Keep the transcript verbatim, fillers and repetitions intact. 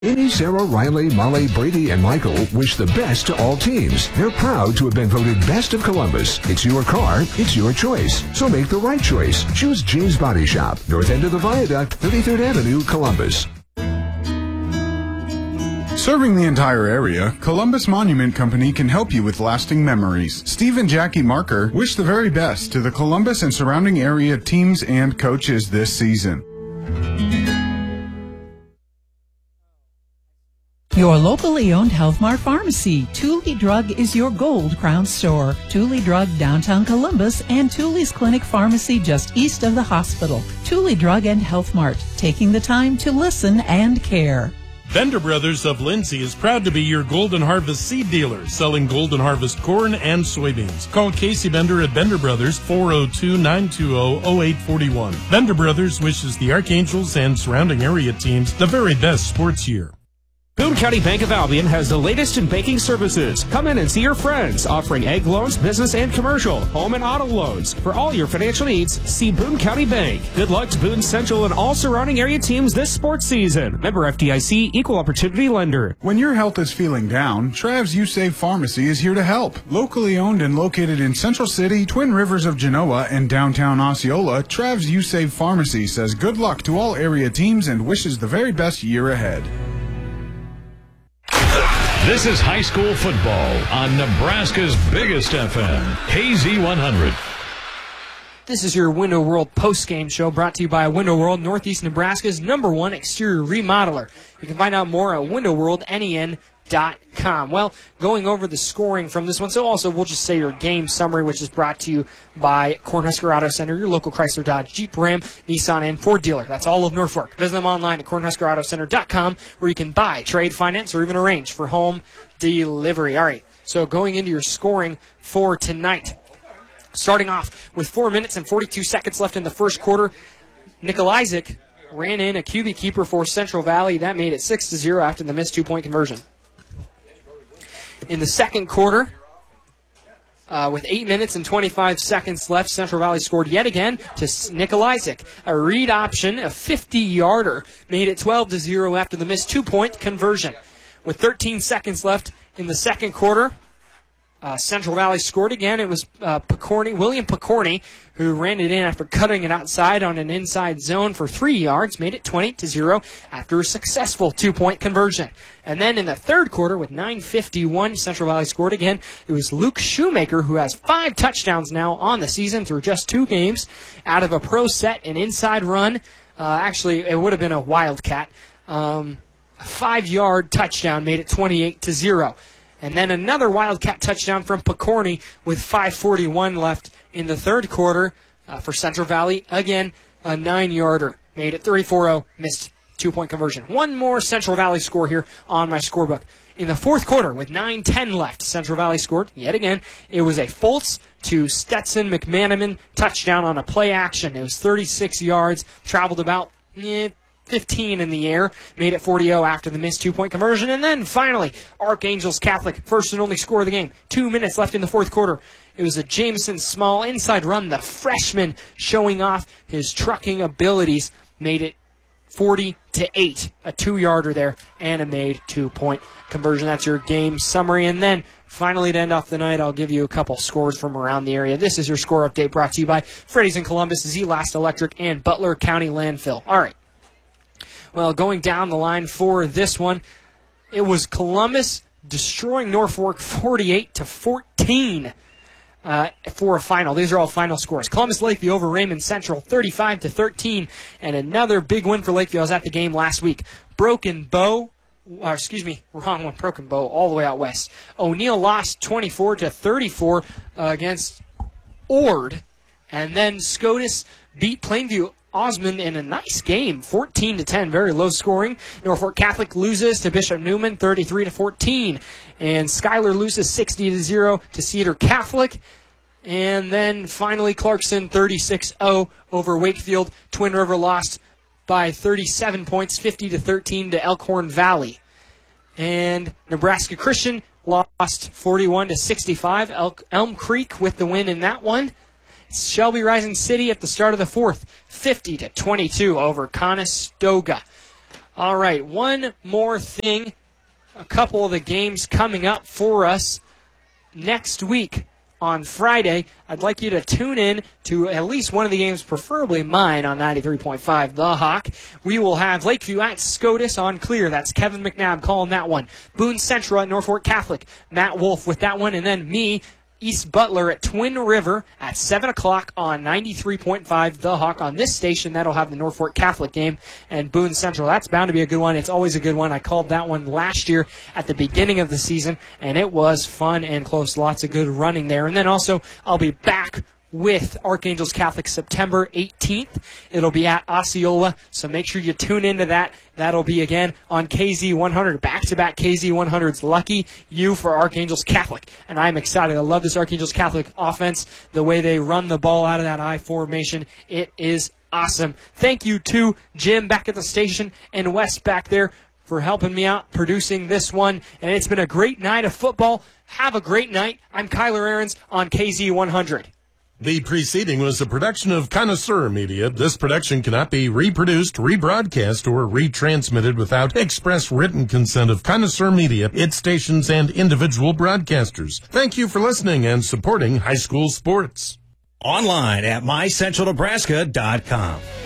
Indy, Sarah, Riley, Molly, Brady, and Michael wish the best to all teams. They're proud to have been voted Best of Columbus. It's your car, it's your choice. So make the right choice. Choose James Body Shop, north end of the Viaduct, thirty-third Avenue, Columbus. Serving the entire area, Columbus Monument Company can help you with lasting memories. Steve and Jackie Marker wish the very best to the Columbus and surrounding area teams and coaches this season. Your locally owned Health Mart Pharmacy. Thule Drug is your gold crown store. Thule Drug downtown Columbus and Thule's Clinic Pharmacy just east of the hospital. Thule Drug and Health Mart, taking the time to listen and care. Bender Brothers of Lindsay is proud to be your Golden Harvest seed dealer, selling Golden Harvest corn and soybeans. Call Casey Bender at Bender Brothers, four oh two, nine two oh, oh eight four one. Bender Brothers wishes the Archangels and surrounding area teams the very best sports year. Boone County Bank of Albion has the latest in banking services. Come in and see your friends, offering egg loans, business and commercial, home and auto loans. For all your financial needs, see Boone County Bank. Good luck to Boone Central and all surrounding area teams this sports season. Member F D I C, Equal Opportunity Lender. When your health is feeling down, Trav's You Save Pharmacy is here to help. Locally owned and located in Central City, Twin Rivers of Genoa, and downtown Osceola, Trav's You Save Pharmacy says good luck to all area teams and wishes the very best year ahead. This is high school football on Nebraska's biggest F M, K Z one hundred. This is your Window World post-game show brought to you by Window World, Northeast Nebraska's number one exterior remodeler. You can find out more at window world nen dot com. Well, going over the scoring from this one, so also we'll just say your game summary, which is brought to you by Cornhusker Auto Center, your local Chrysler, Dodge, Jeep, Ram, Nissan, and Ford dealer. That's all of Norfolk. Visit them online at cornhusker auto center dot com, where you can buy, trade, finance, or even arrange for home delivery. All right, so going into your scoring for tonight, starting off with four minutes and forty-two seconds left in the first quarter, Nikolajczyk ran in a Q B keeper for Central Valley. That made it six to zero after the missed two-point conversion. In the second quarter, uh, with eight minutes and twenty-five seconds left, Central Valley scored yet again to Nikolajczyk. A read option, a fifty-yarder, made it twelve to zero after the missed two-point conversion. With thirteen seconds left in the second quarter, Uh, Central Valley scored again. It was uh, Picorni, William Picorni, who ran it in after cutting it outside on an inside zone for three yards, made it twenty to zero after a successful two-point conversion. And then in the third quarter, with nine fifty-one, Central Valley scored again. It was Luke Shoemaker, who has five touchdowns now on the season through just two games, out of a pro set, an inside run. Uh, actually, it would have been a wildcat. Um, a five-yard touchdown made it twenty-eight to zero. And then another Wildcat touchdown from Picorni with five forty-one left in the third quarter uh, for Central Valley. Again, a nine-yarder. Made it thirty-four oh, missed two-point conversion. One more Central Valley score here on my scorebook. In the fourth quarter, with nine ten left, Central Valley scored yet again. It was a Fultz to Stetson McManaman touchdown on a play action. It was thirty-six yards, traveled about eh, fifteen in the air, made it forty oh after the missed two-point conversion. And then finally, Archangels Catholic, first and only score of the game. Two minutes left in the fourth quarter. It was a Jameson Small inside run, the freshman showing off his trucking abilities, made it forty to eight, a two-yarder there, and a made two-point conversion. That's your game summary. And then finally, to end off the night, I'll give you a couple scores from around the area. This is your score update brought to you by Freddy's in Columbus, Z-Last Electric, and Butler County Landfill. All right. Well, going down the line for this one, it was Columbus destroying Norfolk forty-eight to fourteen uh, for a final. These are all final scores. Columbus Lakeview over Raymond Central thirty-five to thirteen, and another big win for Lakeview. I was at the game last week. Broken Bow, or excuse me, wrong one, Broken Bow, all the way out west. O'Neill lost twenty-four to thirty-four uh, against Ord, and then SCOTUS beat Plainview Osmond in a nice game, fourteen to ten, very low scoring. Norfolk Catholic loses to Bishop Neumann, thirty-three to fourteen, and Schuyler loses sixty to zero to Cedar Catholic. And then finally Clarkson thirty-six oh over Wakefield. Twin River lost by thirty-seven points, fifty to thirteen to Elkhorn Valley. And Nebraska Christian lost forty-one to sixty-five. El- Elm Creek with the win in that one. Shelby Rising City at the start of the fourth, fifty to twenty-two over Conestoga. All right, one more thing. A couple of the games coming up for us next week. On Friday, I'd like you to tune in to at least one of the games, preferably mine, on ninety-three point five The Hawk. We will have Lakeview at SCOTUS on Clear. That's Kevin McNabb calling that one. Boone Central at Norfolk Catholic. Matt Wolf with that one. And then me, East Butler at Twin River at seven o'clock on ninety-three point five The Hawk. On this station, that'll have the Norfolk Catholic game and Boone Central. That's bound to be a good one. It's always a good one. I called that one last year at the beginning of the season, and it was fun and close. Lots of good running there. And then also, I'll be back with Archangels Catholic September eighteenth. It'll be at Osceola, so make sure you tune into that. That'll be, again, on K Z one hundred. Back-to-back K Z one hundreds. Lucky you for Archangels Catholic. And I'm excited. I love this Archangels Catholic offense, the way they run the ball out of that I formation. It is awesome. Thank you to Jim back at the station and Wes back there for helping me out producing this one. And it's been a great night of football. Have a great night. I'm Kyler Ahrens on K Z one hundred. The preceding was a production of Connoisseur Media. This production cannot be reproduced, rebroadcast, or retransmitted without express written consent of Connoisseur Media, its stations, and individual broadcasters. Thank you for listening and supporting high school sports. Online at my central nebraska dot com.